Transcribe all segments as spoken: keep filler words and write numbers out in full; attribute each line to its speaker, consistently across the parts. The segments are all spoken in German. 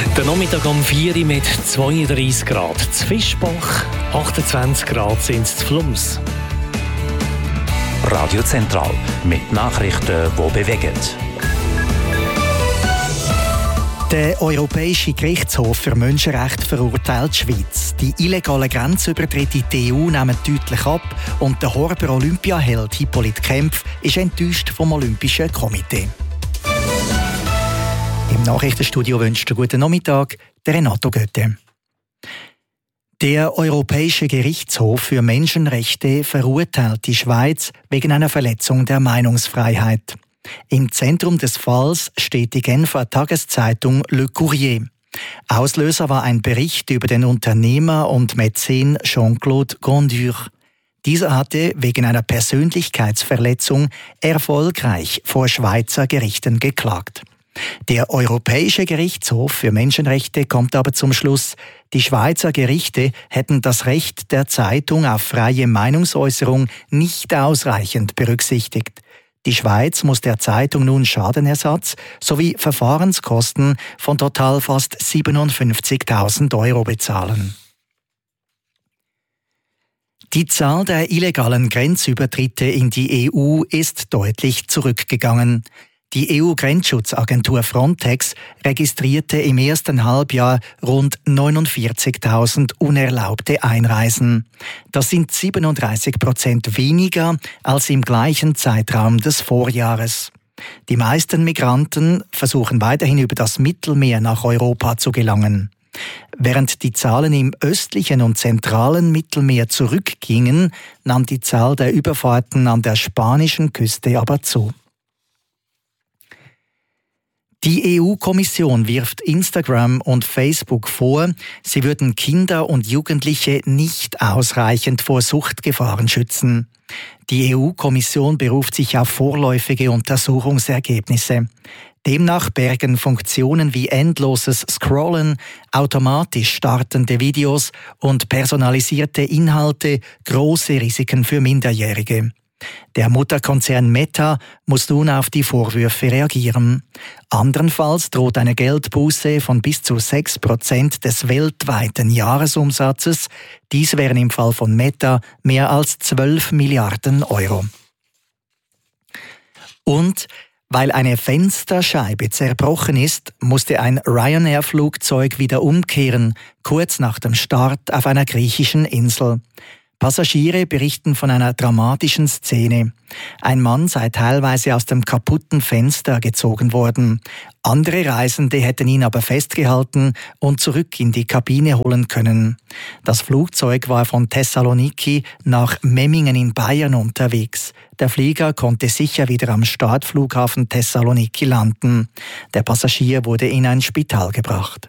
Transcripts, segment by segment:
Speaker 1: Der Nachmittag um vier Uhr mit zweiunddreissig Grad zu Fischbach, achtundzwanzig Grad sind es zu Flums.
Speaker 2: Radio Zentral mit Nachrichten, die bewegen.
Speaker 3: Der Europäische Gerichtshof für Menschenrechte verurteilt die Schweiz. Die illegalen Grenzübertritte in die E U nehmen deutlich ab und der Horber Olympiaheld Hippolyt Kempf ist enttäuscht vom Olympischen Komitee. Im Nachrichtenstudio wünscht einen guten Nachmittag, der Renato Götte. Der Europäische Gerichtshof für Menschenrechte verurteilt die Schweiz wegen einer Verletzung der Meinungsfreiheit. Im Zentrum des Falls steht die Genfer Tageszeitung Le Courrier. Auslöser war ein Bericht über den Unternehmer und Mäzen Jean-Claude Gondure. Dieser hatte wegen einer Persönlichkeitsverletzung erfolgreich vor Schweizer Gerichten geklagt. Der Europäische Gerichtshof für Menschenrechte kommt aber zum Schluss, die Schweizer Gerichte hätten das Recht der Zeitung auf freie Meinungsäußerung nicht ausreichend berücksichtigt. Die Schweiz muss der Zeitung nun Schadenersatz sowie Verfahrenskosten von total fast siebenundfünfzigtausend Euro bezahlen. Die Zahl der illegalen Grenzübertritte in die E U ist deutlich zurückgegangen. Die E U-Grenzschutzagentur Frontex registrierte im ersten Halbjahr rund neunundvierzigtausend unerlaubte Einreisen. Das sind siebenunddreißig Prozent weniger als im gleichen Zeitraum des Vorjahres. Die meisten Migranten versuchen weiterhin über das Mittelmeer nach Europa zu gelangen. Während die Zahlen im östlichen und zentralen Mittelmeer zurückgingen, nahm die Zahl der Überfahrten an der spanischen Küste aber zu. Die E U-Kommission wirft Instagram und Facebook vor, sie würden Kinder und Jugendliche nicht ausreichend vor Suchtgefahren schützen. Die E U-Kommission beruft sich auf vorläufige Untersuchungsergebnisse. Demnach bergen Funktionen wie endloses Scrollen, automatisch startende Videos und personalisierte Inhalte große Risiken für Minderjährige. Der Mutterkonzern Meta muss nun auf die Vorwürfe reagieren. Andernfalls droht eine Geldbuße von bis zu sechs Prozent des weltweiten Jahresumsatzes. Dies wären im Fall von Meta mehr als zwölf Milliarden Euro. Und weil eine Fensterscheibe zerbrochen ist, musste ein Ryanair-Flugzeug wieder umkehren, kurz nach dem Start auf einer griechischen Insel. Passagiere berichten von einer dramatischen Szene. Ein Mann sei teilweise aus dem kaputten Fenster gezogen worden. Andere Reisende hätten ihn aber festgehalten und zurück in die Kabine holen können. Das Flugzeug war von Thessaloniki nach Memmingen in Bayern unterwegs. Der Flieger konnte sicher wieder am Startflughafen Thessaloniki landen. Der Passagier wurde in ein Spital gebracht.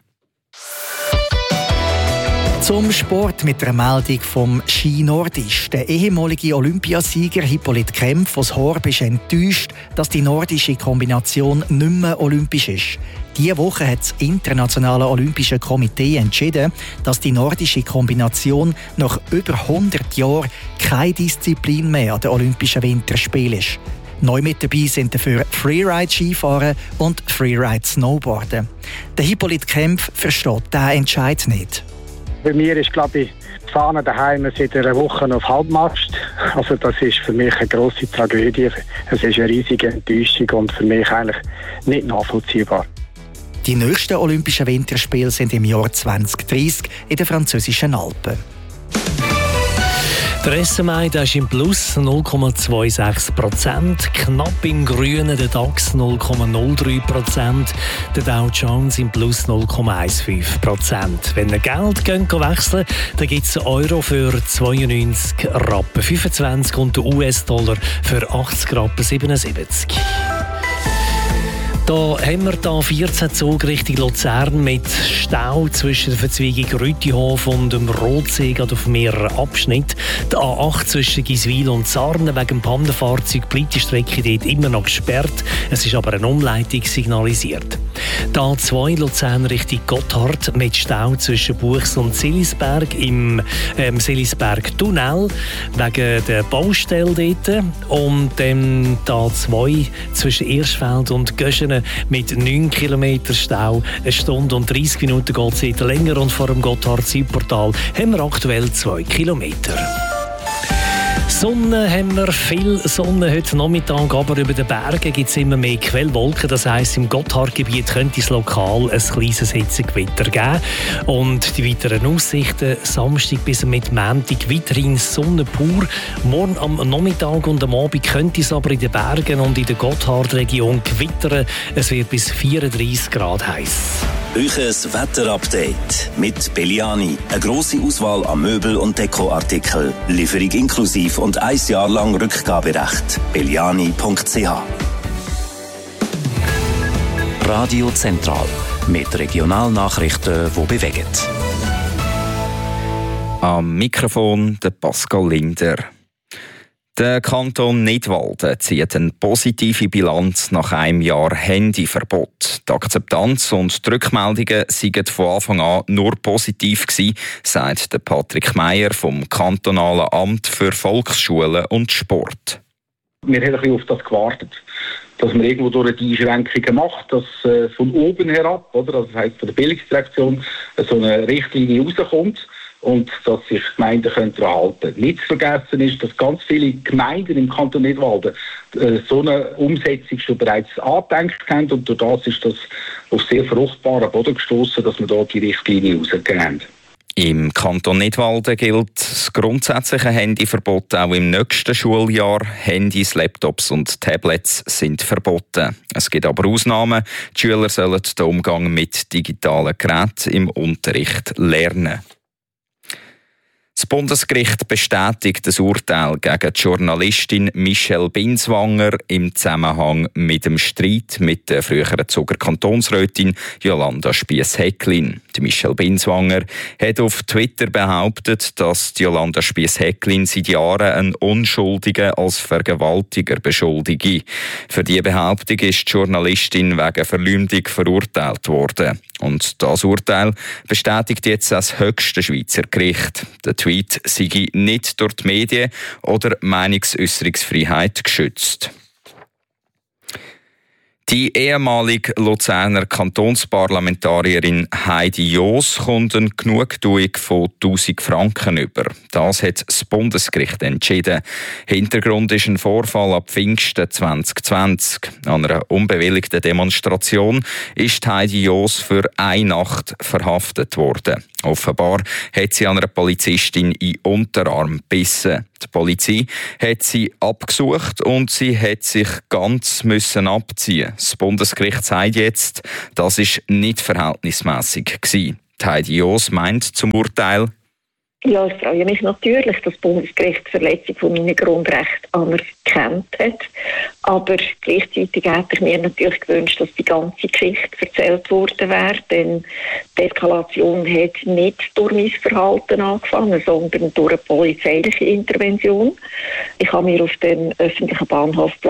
Speaker 3: Zum Sport mit der Meldung vom Ski Nordisch. Der ehemalige Olympiasieger Hippolyt Kempf aus Horb ist enttäuscht, dass die nordische Kombination nicht mehr olympisch ist. Diese Woche hat das Internationale Olympische Komitee entschieden, dass die nordische Kombination nach über hundert Jahren keine Disziplin mehr an den Olympischen Winterspielen ist. Neu mit dabei sind dafür Freeride-Skifahren und Freeride-Snowboarden. Der Hippolyt Kempf versteht diesen Entscheid nicht.
Speaker 4: Bei mir ist, glaube ich, die Fahne daheim seit einer Woche auf Halbmast. Also das ist für mich eine grosse Tragödie. Es ist eine riesige Enttäuschung und für mich eigentlich nicht nachvollziehbar.
Speaker 3: Die nächsten Olympischen Winterspiele sind im Jahr zwanzig dreissig in den französischen Alpen.
Speaker 1: Der S M I ist im Plus null Komma sechsundzwanzig Prozent, knapp im Grünen der DAX null Komma null drei Prozent, der Dow Jones im Plus null Komma fünfzehn Prozent. Wenn ihr Geld geht, wechseln dann gibt es Euro für zweiundneunzig Rappen fünfundzwanzig und den U S-Dollar für achtzig Rappen siebenundsiebzig. Da haben wir da vierzehn Zug Richtung Luzern mit Stau zwischen der Verzweigung Rütihof und dem Rotsee auf mehreren Abschnitten. Die A acht zwischen Giswil und Sarnen wegen dem Pannenfahrzeug bleibt die Strecke dort immer noch gesperrt. Es ist aber eine Umleitung signalisiert. Die A zwei Luzern Richtung Gotthard mit Stau zwischen Buchs und Silisberg im ähm, Silisberg-Tunnel wegen der Baustelle dort. Und ähm, die A zwei zwischen Irschfeld und Göschenen mit neun Kilometer Stau. Eine Stunde und dreißig Minuten geht es weiter länger und vor dem Gotthard-Südportal haben wir aktuell zwei Kilometer. Sonne haben wir, viel Sonne heute Nachmittag, aber über den Bergen gibt es immer mehr Quellwolken. Das heisst, im Gotthardgebiet könnte es lokal ein kleines Hitzegewitter geben. Und die weiteren Aussichten, Samstag bis mit Montag weiterhin Sonne pur. Morgen am Nachmittag und am Abend könnte es aber in den Bergen und in der Gotthardregion gewittern. Es wird bis vierunddreißig Grad heiß.
Speaker 5: Euches Wetterupdate mit Belliani. Eine grosse Auswahl an Möbel- und Dekoartikel. Lieferung inklusiv und ein Jahr lang Rückgaberecht. belliani punkt c h.
Speaker 2: Radio Zentral mit Regionalnachrichten, die bewegen.
Speaker 6: Am Mikrofon der Pascal Linder. Der Kanton Nidwalden zieht eine positive Bilanz nach einem Jahr Handyverbot. Die Akzeptanz und die Rückmeldungen seien von Anfang an nur positiv gewesen, sagt der Patrick Meyer vom Kantonalen Amt für Volksschulen und Sport.
Speaker 7: Wir haben ein bisschen auf das gewartet, dass man irgendwo durch die Einschränkungen macht, dass äh, von oben herab, oder, also das heisst von der Bildungsdirektion, äh, so eine Richtlinie rauskommt. Und dass sich Gemeinden daran halten können. Nicht zu vergessen ist, dass ganz viele Gemeinden im Kanton Nidwalden äh, so eine Umsetzung schon bereits angedenkt haben. Und durch das ist das auf sehr fruchtbaren Boden gestoßen, dass wir da die Richtlinie rausgegeben haben.
Speaker 6: Im Kanton Nidwalden gilt das grundsätzliche Handyverbot auch im nächsten Schuljahr. Handys, Laptops und Tablets sind verboten. Es gibt aber Ausnahmen. Die Schüler sollen den Umgang mit digitalen Geräten im Unterricht lernen. Das Bundesgericht bestätigt das Urteil gegen die Journalistin Michelle Binswanger im Zusammenhang mit dem Streit mit der früheren Zuger Kantonsrätin Jolanda Spiess-Häcklin. Die Michelle Binswanger hat auf Twitter behauptet, dass die Jolanda Spiess-Häcklin seit Jahren einen Unschuldigen als Vergewaltiger beschuldige. Für diese Behauptung ist die Journalistin wegen Verleumdung verurteilt worden. Und das Urteil bestätigt jetzt das höchste Schweizer Gericht. Der Tweet sei nicht durch die Medien oder Meinungsäusserungsfreiheit geschützt. Die ehemalige Luzerner Kantonsparlamentarierin Heidi Joos kommt eine Genugtuung von tausend Franken über. Das hat das Bundesgericht entschieden. Hintergrund ist ein Vorfall ab Pfingsten zwanzig zwanzig. An einer unbewilligten Demonstration ist Heidi Joos für eine Nacht verhaftet worden. Offenbar hat sie an einer Polizistin in den Unterarm gebissen. Die Polizei hat sie abgesucht und sie hat sich ganz müssen abziehen. Das Bundesgericht sagt jetzt, das ist nicht verhältnismäßig gewesen. Heidi Joos meint zum Urteil:
Speaker 8: Ja, ich freue mich natürlich, dass das Bundesgericht die Verletzung von meinen Grundrechten anerkannt hat. Aber gleichzeitig hätte ich mir natürlich gewünscht, dass die ganze Geschichte erzählt worden wäre. Denn die Eskalation hat nicht durch mein Verhalten angefangen, sondern durch eine polizeiliche Intervention. Ich habe mir auf dem öffentlichen Bahnhof